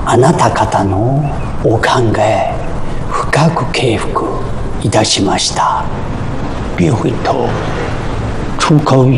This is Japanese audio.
あなた方のお考え深く敬服いたしました。别回头，出口